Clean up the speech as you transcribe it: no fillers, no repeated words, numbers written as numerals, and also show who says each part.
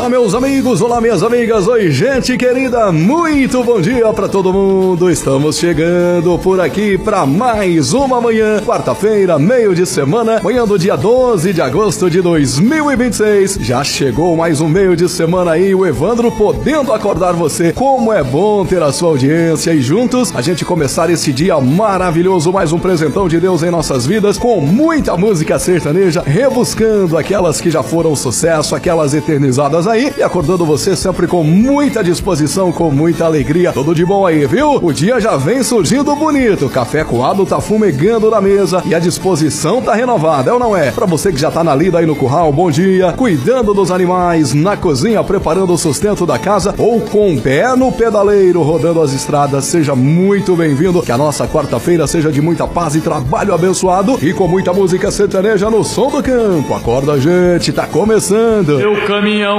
Speaker 1: Olá, meus amigos, olá, minhas amigas, oi, gente querida, muito bom dia pra todo mundo. Estamos chegando por aqui pra mais uma manhã, quarta-feira, meio de semana, manhã do dia 12 de agosto de 2026. Já chegou mais um meio de semana aí, o Evandro podendo acordar você. Como é bom ter a sua audiência e juntos a gente começar esse dia maravilhoso, mais um presentão de Deus em nossas vidas, com muita música sertaneja, rebuscando aquelas que já foram sucesso, aquelas eternizadas aí, e acordando você sempre com muita disposição, com muita alegria. Tudo de bom aí, viu? O dia já vem surgindo bonito, café coado tá fumegando na mesa e a disposição tá renovada, é ou não é? Pra você que já tá na lida aí no curral, bom dia, cuidando dos animais, na cozinha, preparando o sustento da casa ou com o pé no pedaleiro, rodando as estradas, seja muito bem-vindo, que a nossa quarta-feira seja de muita paz e trabalho abençoado e com muita música sertaneja no som do campo. Acorda, gente, tá começando.
Speaker 2: Meu caminhão